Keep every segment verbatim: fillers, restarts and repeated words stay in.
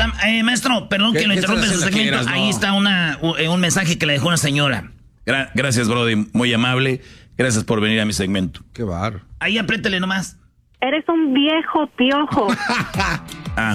Hola, eh, maestro, perdón que lo interrumpa en su segmento. No. Ahí está una, un mensaje que le dejó una señora. Gra gracias, Brody, muy amable. Gracias por venir a mi segmento. Qué bar. Ahí apriétele nomás. Eres un viejo piojo. Ah.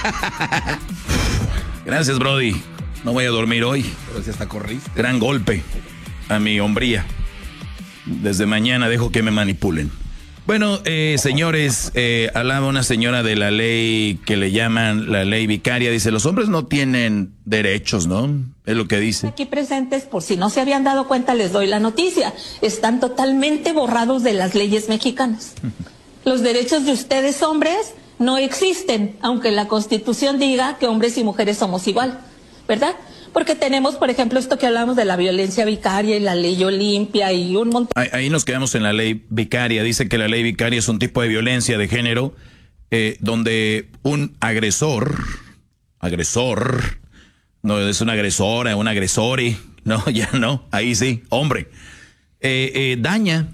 Gracias, Brody. No voy a dormir hoy. Pero si hasta corriste. Gran golpe a mi hombría. Desde mañana dejo que me manipulen. Bueno, eh, señores, eh, hablaba una señora de la ley que le llaman la ley vicaria. Dice, los hombres no tienen derechos, ¿no? Es lo que dice. Aquí presentes, por si no se habían dado cuenta, les doy la noticia. Están totalmente borrados de las leyes mexicanas. Los derechos de ustedes, hombres, no existen, aunque la Constitución diga que hombres y mujeres somos igual, ¿verdad? Porque tenemos, por ejemplo, esto que hablamos de la violencia vicaria y la ley Olimpia y un montón. Ahí, ahí nos quedamos en la ley vicaria. Dice que la ley vicaria es un tipo de violencia de género eh, donde un agresor, agresor, no es una agresora, un agresore, no, ya no, ahí sí, hombre, eh, eh, daña,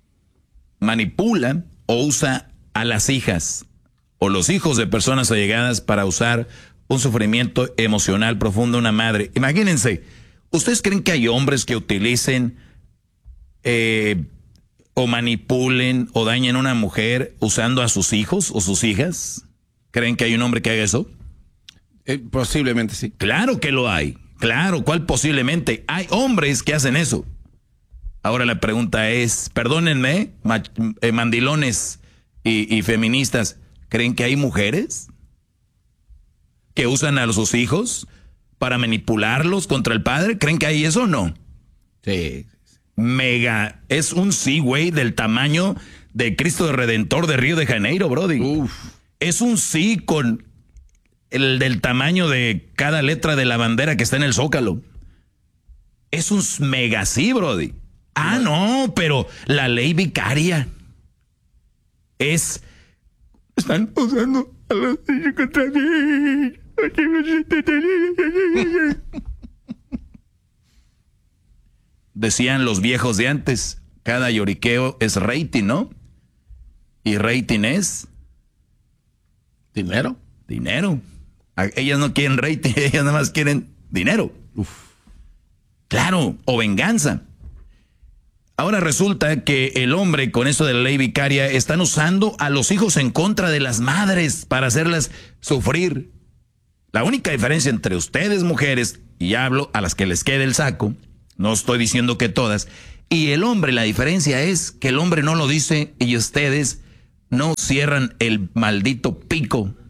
manipula o usa a las hijas o los hijos de personas allegadas para usar un sufrimiento emocional profundo de una madre. Imagínense, ¿ustedes creen que hay hombres que utilicen eh, o manipulen o dañen a una mujer usando a sus hijos o sus hijas? ¿Creen que hay un hombre que haga eso? Eh, posiblemente sí. Claro que lo hay. Claro, ¿cuál posiblemente? Hay hombres que hacen eso. Ahora la pregunta es, perdónenme, eh, mandilones y, y feministas, ¿creen que hay mujeres que usan a sus hijos para manipularlos contra el padre? ¿Creen que hay eso o no? Sí. Mega, es un sí, güey, del tamaño de Cristo Redentor de Río de Janeiro, brody. Uf. Es un sí con el del tamaño de cada letra de la bandera que está en el Zócalo. Es un mega sí, brody. Ah, no, pero la ley vicaria es... Están usando a los niños contra mí. Decían los viejos de antes, cada lloriqueo es rating, ¿no? Y rating es... ¿Dinero? Dinero. Ellas no quieren rating, ellas nada más quieren dinero. Uf. Claro, o venganza. Ahora resulta que el hombre con esto de la ley vicaria están usando a los hijos en contra de las madres para hacerlas sufrir. La única diferencia entre ustedes, mujeres, y hablo a las que les quede el saco, no estoy diciendo que todas, y el hombre, la diferencia es que el hombre no lo dice y ustedes no cierran el maldito pico